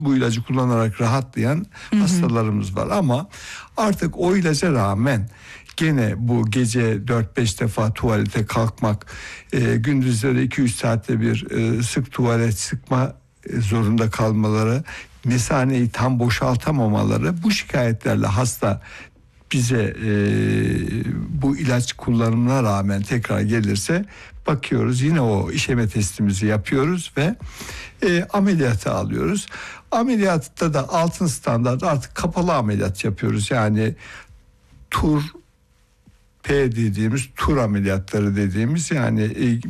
bu ilacı kullanarak rahatlayan hastalarımız var. Ama artık o ilaca rağmen gene bu gece 4-5 defa tuvalete kalkmak, gündüzleri 2-3 saatte bir sık tuvalet sıkma zorunda kalmaları, mesaneyi tam boşaltamamaları, bu şikayetlerle hasta bize bu ilaç kullanımına rağmen tekrar gelirse bakıyoruz, yine o işeme testimizi yapıyoruz ve ameliyata alıyoruz. Ameliyatta da altın standart artık kapalı ameliyat yapıyoruz. Yani P dediğimiz tur ameliyatları dediğimiz, yani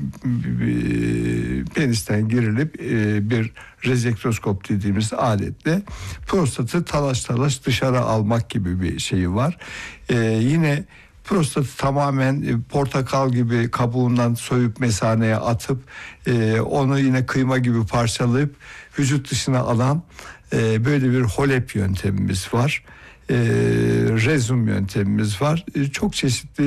penisten girilip bir rezektoskop dediğimiz aletle prostatı talaş talaş dışarı almak gibi bir şeyi var. Yine prostatı tamamen portakal gibi kabuğundan soyup mesaneye atıp onu yine kıyma gibi parçalayıp vücut dışına alan böyle bir HOLEP yöntemimiz var. Rezum yöntemimiz var. Çok çeşitli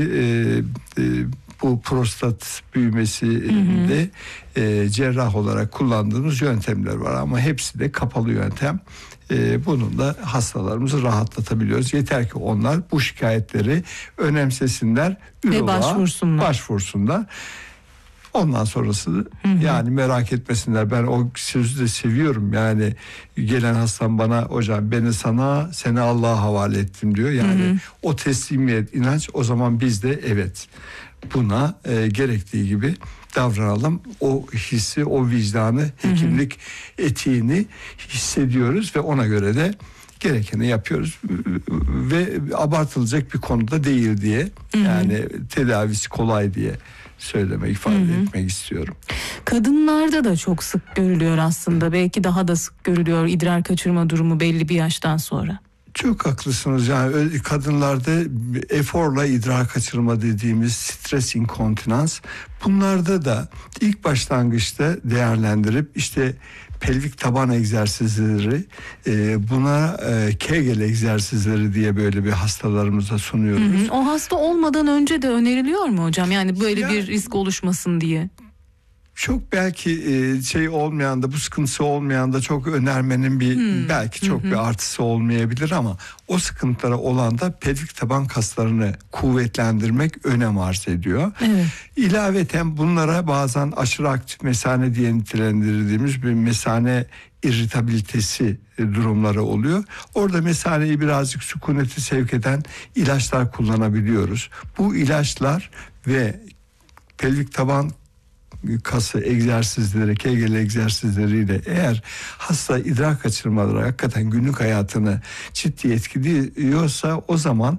bu prostat büyümesinde cerrah olarak kullandığımız yöntemler var ama hepsi de kapalı yöntem. Bununla hastalarımızı rahatlatabiliyoruz. Yeter ki onlar bu şikayetleri önemsesinler ve başvursunlar. Ondan sonrası yani merak etmesinler. Ben o sözü de seviyorum. Yani gelen hastam bana, hocam beni sana, seni Allah'a havale ettim diyor. Yani o teslimiyet, inanç, o zaman biz de evet buna gerektiği gibi davranalım. O hissi, o vicdanı, hekimlik etiğini hissediyoruz ve ona göre de gerekeni yapıyoruz ve abartılacak bir konuda değil diye, yani tedavisi kolay diye ifade etmek istiyorum. Kadınlarda da çok sık görülüyor aslında. Belki daha da sık görülüyor idrar kaçırma durumu belli bir yaştan sonra. Çok haklısınız. Yani kadınlarda eforla idrar kaçırma dediğimiz stres inkontinans, bunlarda da ilk başlangıçta değerlendirip işte pelvik taban egzersizleri, buna Kegel egzersizleri diye böyle bir hastalarımıza sunuyoruz. O hasta olmadan önce de öneriliyor mu hocam? Yani böyle bir risk oluşmasın diye. Çok belki olmayan da, bu sıkıntısı olmayan da çok önermenin belki çok bir artısı olmayabilir ama o sıkıntılara olan da pelvik taban kaslarını kuvvetlendirmek önem arz ediyor. Evet. İlaveten bunlara bazen aşırı aktif mesane diye nitelendirdiğimiz bir mesane irritabilitesi durumları oluyor. Orada mesaneyi birazcık sükunete sevk eden ilaçlar kullanabiliyoruz. Bu ilaçlar ve pelvik taban kası egzersizleri, Kegel egzersizleriyle eğer hasta idrar kaçırmaları hakikaten günlük hayatını ciddi etkiliyorsa, o zaman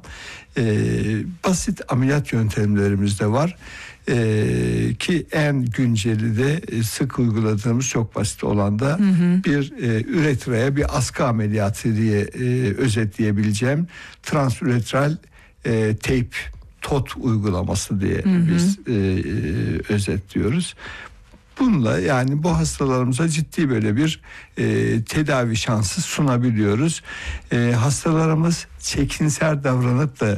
basit ameliyat yöntemlerimiz de var. Ki en günceli de sık uyguladığımız, çok basit olan da bir üretraya bir askı ameliyatı diye özetleyebileceğim transüretral teyp, TOT uygulaması diye biz özetliyoruz. Bununla yani bu hastalarımıza ciddi böyle bir tedavi şansı sunabiliyoruz. Hastalarımız çekinser davranıp da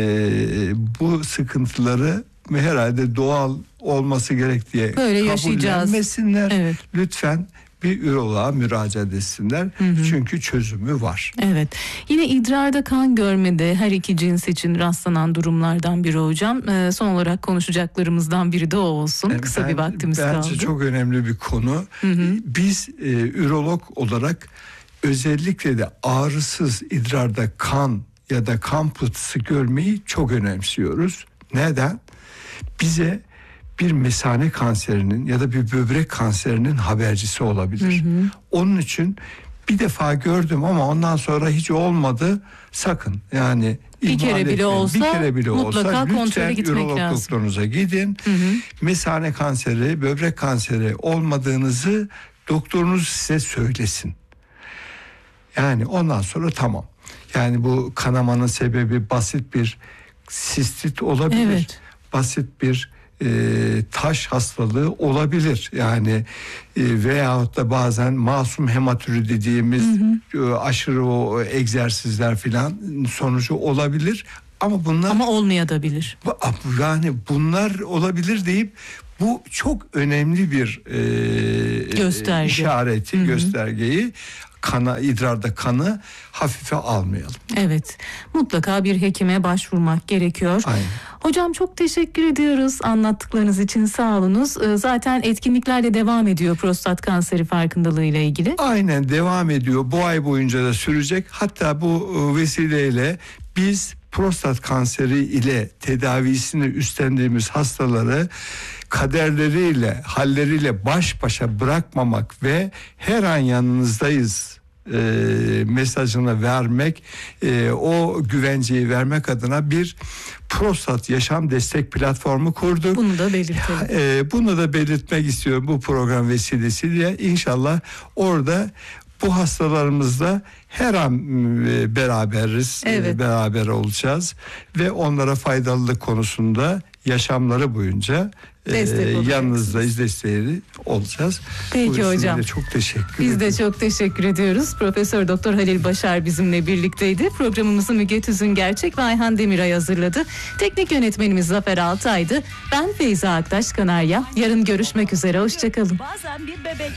bu sıkıntıları herhalde doğal olması gerek diye kabullenmesinler. Evet. Lütfen bir üroloğa müracaat etsinler. Çünkü çözümü var. Evet. Yine idrarda kan görmede her iki cins için rastlanan durumlardan biri hocam. Son olarak konuşacaklarımızdan biri de o olsun. Kısa bir vaktimiz kaldı. Bence çok önemli bir konu. Biz ürolog olarak özellikle de ağrısız idrarda kan ya da kan pıhtısı görmeyi çok önemsiyoruz. Neden? Bize bir mesane kanserinin ya da bir böbrek kanserinin habercisi olabilir. Onun için bir defa gördüm ama ondan sonra hiç olmadı, sakın yani bir kere bile olsa mutlaka kontrole gitmek lazım. Ürolog doktorunuza gidin. Mesane kanseri, böbrek kanseri olmadığınızı doktorunuz size söylesin. Yani ondan sonra tamam. Yani bu kanamanın sebebi basit bir sistit olabilir. Evet. Basit bir taş hastalığı olabilir. Yani veyahut da bazen masum hematürü dediğimiz aşırı o egzersizler filan sonucu olabilir. Ama olmayabilir. Yani bunlar olabilir deyip bu çok önemli bir göstergeyi idrarda kanı hafife almayalım. Evet, mutlaka bir hekime başvurmak gerekiyor. Aynen. Hocam çok teşekkür ediyoruz anlattıklarınız için, sağ olunuz. Zaten etkinlikler de devam ediyor prostat kanseri farkındalığı ile ilgili. Aynen, devam ediyor. Bu ay boyunca da sürecek. Hatta bu vesileyle biz prostat kanseri ile tedavisini üstlendiğimiz hastaları kaderleriyle, halleriyle baş başa bırakmamak ve her an yanınızdayız mesajını vermek, o güvenceyi vermek adına bir prostat yaşam destek platformu kurduk. Bunu da belirtelim. Bunu da belirtmek istiyorum bu program vesilesiyle. İnşallah orada bu hastalarımızla her an beraberiz, Evet. beraber olacağız ve onlara faydalılık konusunda yaşamları boyunca yanınızdayız, desteği olacağız. Peki hocam. Çok teşekkür ederim. Biz de çok teşekkür ediyoruz. Profesör Doktor Halil Başar bizimle birlikteydi. Programımızı Müge Tüzün Gerçek ve Ayhan Demiray hazırladı. Teknik yönetmenimiz Zafer Altay'dı. Ben Feyza Aktaş Kanarya. Yarın görüşmek üzere. Hoşçakalın. Bazen bir bebek.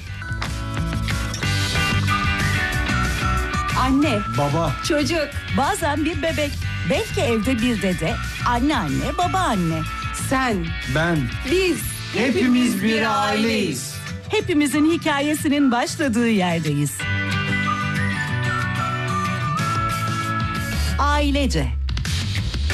Anne, Baba, çocuk, bazen bir bebek. Belki evde bir dede, anneanne, babaanne. Sen, ben, biz, hepimiz bir aileyiz. Hepimizin hikayesinin başladığı yerdeyiz. Ailece.